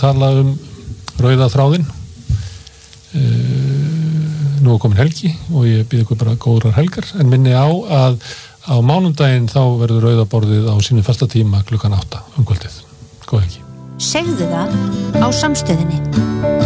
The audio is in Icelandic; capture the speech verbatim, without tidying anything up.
tala um rauða þráðinn. Nú er komin helgi og ég býð ykkur bara góðrar helgar, en minni á að á mánudaginn þá verður rauða borðið á sínum fasta tíma klukkan átta um kvöldið. Góð helgi. Segðu það á Samstöðinni.